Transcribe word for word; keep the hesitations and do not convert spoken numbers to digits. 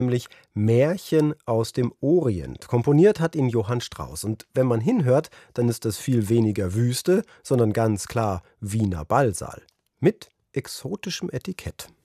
nämlich Märchen aus dem Orient. Komponiert hat ihn Johann Strauss. Und wenn man hinhört, dann ist das viel weniger Wüste, sondern ganz klar Wiener Ballsaal. Mit exotischem Etikett.